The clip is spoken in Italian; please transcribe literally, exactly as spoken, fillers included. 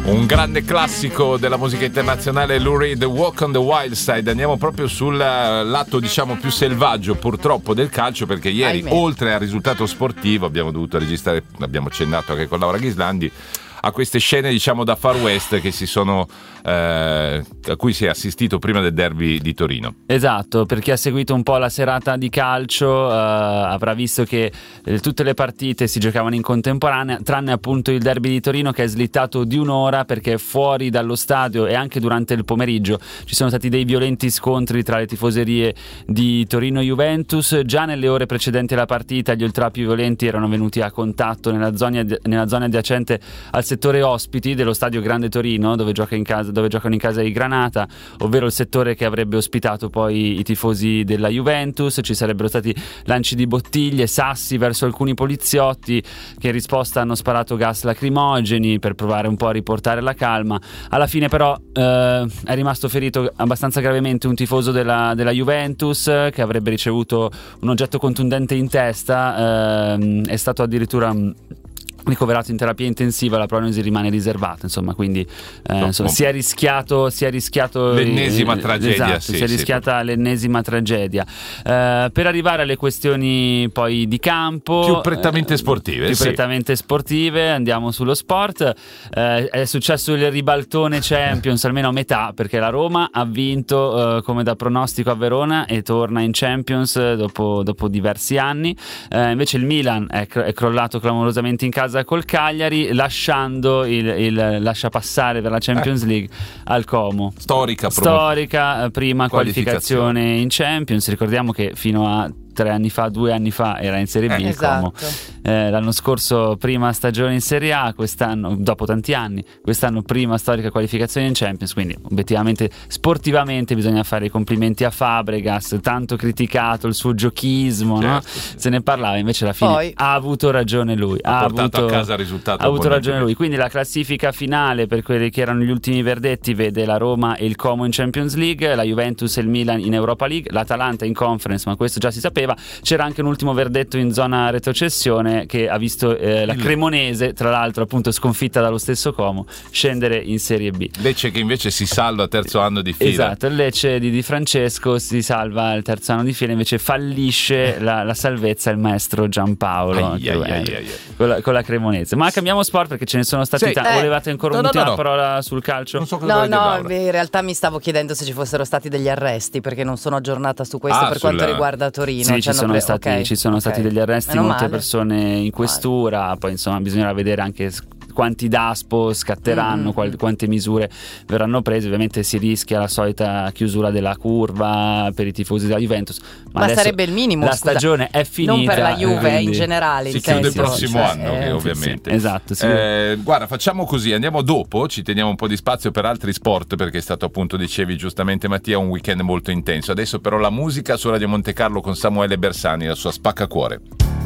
Un grande classico della musica internazionale, Lou Reed, Walk on the Wild Side. Andiamo proprio sul lato, diciamo, più selvaggio purtroppo del calcio, perché ieri, ahimè, oltre al risultato sportivo, abbiamo dovuto registrare, abbiamo accennato anche con Laura Ghislandi, a queste scene, diciamo, da Far West che si sono eh, a cui si è assistito prima del derby di Torino. Esatto, per chi ha seguito un po' la serata di calcio eh, avrà visto che eh, tutte le partite si giocavano in contemporanea, tranne appunto il derby di Torino, che è slittato di un'ora perché fuori dallo stadio e anche durante il pomeriggio ci sono stati dei violenti scontri tra le tifoserie di Torino e Juventus. Già nelle ore precedenti alla partita gli ultra più violenti erano venuti a contatto nella zona, nella zona adiacente al settore ospiti dello stadio Grande Torino, dove gioca in casa, dove giocano in casa i Granata, ovvero il settore che avrebbe ospitato poi i tifosi della Juventus. Ci sarebbero stati lanci di bottiglie, sassi verso alcuni poliziotti che in risposta hanno sparato gas lacrimogeni per provare un po' a riportare la calma. Alla fine però eh, è rimasto ferito abbastanza gravemente un tifoso della, della Juventus, che avrebbe ricevuto un oggetto contundente in testa. Eh, è stato addirittura ricoverato in terapia intensiva, la prognosi rimane riservata, insomma, quindi eh, no, insomma, si è rischiato si è rischiato l'ennesima eh, tragedia, esatto, sì, si è sì, rischiata sì. l'ennesima tragedia. Eh, per arrivare alle questioni poi di campo più prettamente sportive, eh, più sì. prettamente sportive, andiamo sullo sport. Eh, è successo il ribaltone Champions, almeno a metà, perché la Roma ha vinto eh, come da pronostico a Verona e torna in Champions dopo, dopo diversi anni. Eh, invece il Milan è, cr- è crollato clamorosamente in casa col Cagliari, lasciando il, il lascia passare per la Champions League al Como. Storica, Storica prima qualificazione. qualificazione in Champions. Ricordiamo che fino a tre anni fa, due anni fa era in Serie B, eh, il Como. esatto. Eh, l'anno scorso prima stagione in Serie A, quest'anno, dopo tanti anni, quest'anno prima storica qualificazione in Champions. Quindi obiettivamente, sportivamente, bisogna fare i complimenti a Fabregas, tanto criticato il suo giochismo, certo, no? Sì. Se ne parlava, invece alla fine Poi ha avuto ragione lui, ha, ha portato avuto, a casa il risultato, ha avuto ragione lui. Quindi la classifica finale per quelli che erano gli ultimi verdetti vede la Roma e il Como in Champions League, la Juventus e il Milan in Europa League, l'Atalanta in Conference, ma questo già si sapeva. C'era anche un ultimo verdetto in zona retrocessione che ha visto eh, la Cremonese, tra l'altro appunto sconfitta dallo stesso Como, scendere in Serie B. Lecce che invece si salva al terzo anno di fila. Esatto, il Lecce di Di Francesco si salva al terzo anno di fila, invece fallisce la, la salvezza il maestro Giampaolo ai, che, ai, eh, ai, ai. Con, la, con la Cremonese. Ma cambiamo sport perché ce ne sono stati sì. tanti. Eh. Volevate ancora No, no, un'ultima no, no. parola sul calcio? Non so cosa No, vuole dire no, Laura. in realtà mi stavo chiedendo se ci fossero stati degli arresti, perché non sono aggiornata su questo Ah, per sulla- quanto riguarda Torino. Sì, ci Ci hanno sono, pre- stati, ok, ci sono stati ok. degli arresti, Meno molte male. persone in questura, poi insomma bisognerà vedere anche s- quanti daspo scatteranno, Mm. qual- quante misure verranno prese. Ovviamente si rischia la solita chiusura della curva per i tifosi della Juventus, ma, Ma adesso sarebbe il minimo, la scusa. stagione è finita, Non per la Juve, quindi in generale. Si in chiude il senso, prossimo cioè, anno, eh, che sì, ovviamente. sì, esatto, sì. Eh, guarda, facciamo così, andiamo dopo, ci teniamo un po' di spazio per altri sport, perché è stato, appunto, dicevi giustamente Mattia, un weekend molto intenso. Adesso però la musica su Radio Monte Carlo con Samuele Bersani, la sua Spaccacuore.